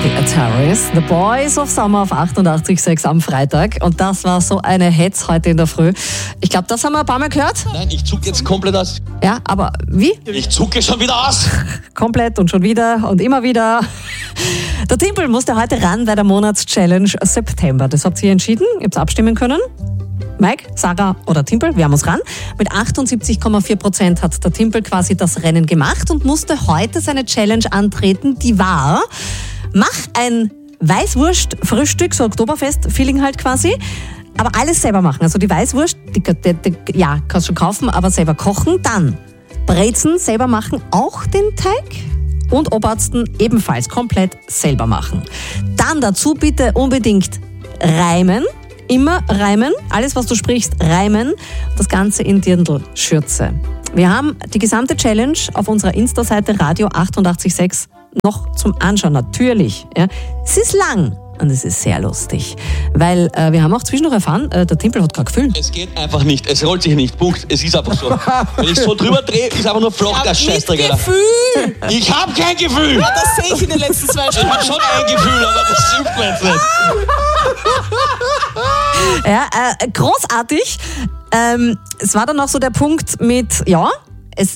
die Ataris, The Boys of Summer auf 88.6 am Freitag. Und das war so eine Hetz heute in der Früh. Ich glaube, das haben wir ein paar Mal gehört. Nein, ich zucke jetzt komplett aus. Ja, aber wie? Ich zucke schon wieder aus. Komplett und schon wieder und immer wieder. Der Timpel musste heute ran bei der Monatschallenge September. Das habt ihr entschieden. Ihr habt abstimmen können. Mike, Sarah oder Timpel, wir haben uns ran. Mit 78,4% hat der Timpel quasi das Rennen gemacht und musste heute seine Challenge antreten. Die war, mach ein Weißwurst-Frühstück, so Oktoberfest-Feeling halt quasi, aber alles selber machen. Also die Weißwurst, ja, kannst du schon kaufen, aber selber kochen. Dann Brezen selber machen, auch den Teig. Und Obersten ebenfalls komplett selber machen. Dann dazu bitte unbedingt reimen. Immer reimen, alles was du sprichst, reimen, das Ganze in Dirndl-Schürze. Wir haben die gesamte Challenge auf unserer Insta-Seite Radio 88.6 noch zum Anschauen, natürlich. Ja. Es ist lang und es ist sehr lustig, weil wir haben auch zwischendurch erfahren, der Timpel hat kein Gefühl. Es geht einfach nicht, es rollt sich nicht, Punkt, es ist einfach so. Wenn ich so drüber drehe, ist einfach nur flach, das Scheißdreck. Gefühl! Ich hab kein Gefühl! Ja, das sehe ich in den letzten 2 Ich Stunden. hab schon ein Gefühl, aber das hilft mir jetzt nicht. Ja, großartig. Es war dann noch so der Punkt mit, ja,